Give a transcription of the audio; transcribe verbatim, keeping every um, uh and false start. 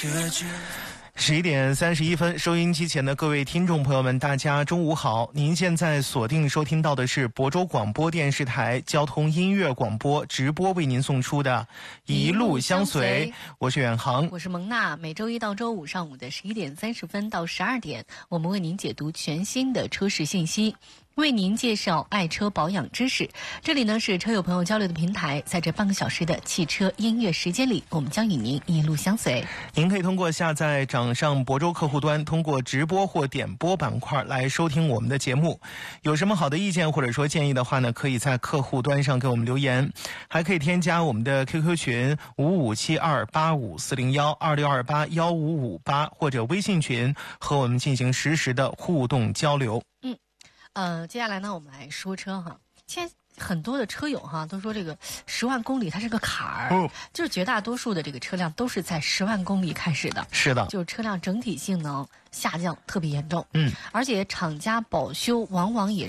十一点三十一分，收音机前的各位听众朋友们，大家中午好！您现在锁定收听到的是亳州广播电视台交通音乐广播直播为您送出的《一路相随》，我是远航， 我是蒙娜。每周一到周五上午的十一点三十分到十二点，我们为您解读全新的车市信息，为您介绍爱车保养知识。这里呢是车友朋友交流的平台，在这半个小时的汽车音乐时间里，我们将与您一路相随。 您可以通过下载掌上亳州客户端，通过直播或点播板块来收听我们的节目。有什么好的意见或者说建议的话呢，可以在客户端上给我们留言，还可以添加我们的 Q Q 群五五七二八五四零幺二六二八幺五五八，或者微信群和我们进行实时的互动交流。 嗯。呃，接下来呢，我们来说车哈。现在很多的车友哈都说这个十万公里它是个坎儿，嗯，就是绝大多数的这个车辆都是在十万公里开始的。 是的， 就是车辆整体性能下降特别严重， 嗯， 而且厂家保修往往也